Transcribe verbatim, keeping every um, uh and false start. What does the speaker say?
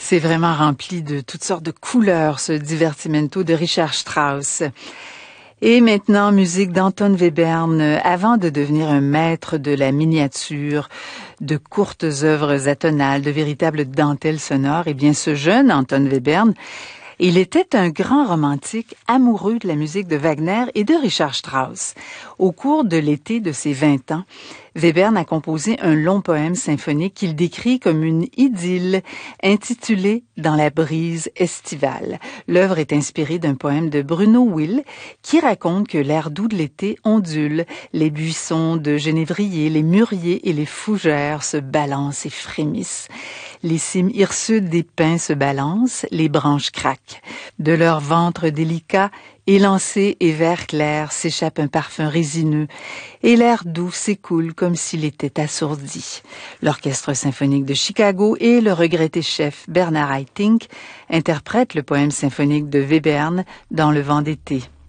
C'est vraiment rempli de toutes sortes de couleurs, ce divertimento de Richard Strauss. Et maintenant, musique d'Anton Webern. Avant de devenir un maître de la miniature, de courtes œuvres atonales, de véritables dentelles sonores, eh bien, ce jeune Anton Webern, il était un grand romantique amoureux de la musique de Wagner et de Richard Strauss. Au cours de l'été de ses vingt ans, Webern a composé un long poème symphonique qu'il décrit comme une idylle intitulée « Dans la brise estivale ». L'œuvre est inspirée d'un poème de Bruno Will qui raconte que l'air doux de l'été ondule, les buissons de genévrier, les mûriers et les fougères se balancent et frémissent. Les cimes hirsutes des pins se balancent, les branches craquent. De leur ventre délicat, élancé et vert clair, s'échappe un parfum résineux, et l'air doux s'écoule comme s'il était assourdi. L'Orchestre symphonique de Chicago et le regretté chef Bernard Haitink interprètent le poème symphonique de Webern dans le vent d'été.